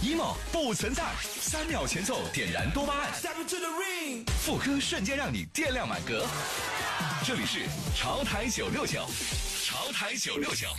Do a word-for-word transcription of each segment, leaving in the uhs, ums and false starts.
emo 不存在，三秒前奏点燃多巴胺，副歌瞬间让你电量满格。这里是潮台九六九，潮台九六九。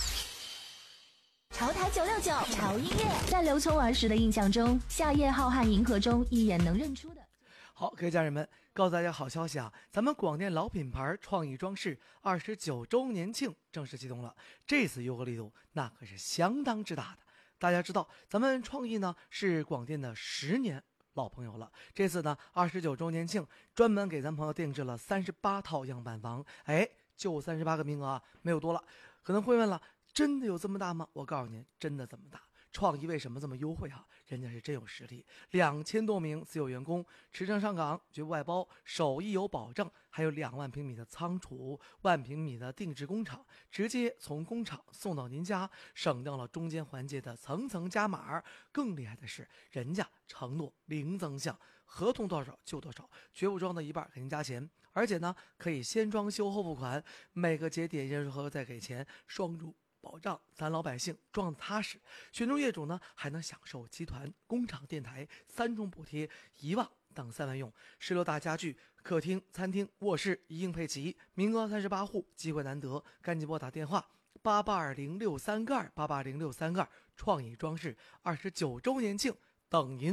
潮台九六九，潮音乐。在刘聪儿时的印象中，夏夜浩瀚银河中一眼能认出的。 好，各位家人们，告诉大家好消息啊！咱们广电老品牌创意装饰二十九周年庆正式启动了，这次优惠力度那可是相当之大的。大家知道，咱们创意呢是广电的十年老朋友了，这次呢二十九周年庆，专门给咱朋友定制了三十八套样板房，哎，就三十八个名额啊，没有多了。可能会问了，真的有这么大吗？我告诉您，真的这么大。创意为什么这么优惠啊？人家是真有实力，两千多名自有员工，持证上岗，绝不外包，手艺有保证，还有两万平米的仓储，万平米的定制工厂，直接从工厂送到您家，省掉了中间环节的层层加码。更厉害的是，人家承诺零增项，合同多少就多少，绝不装到一半给您加钱，而且呢可以先装修后付款，每个节点任何再给钱，双入保障咱老百姓装得踏实，选中业主呢还能享受集团、工厂、电台三重补贴，一万等三万用，十六大家具、客厅、餐厅、卧室一应配齐，名额三十八户，机会难得，赶紧拨打电话八八二零六三个二八八零六三个二，创意装饰二十九周年庆，等您。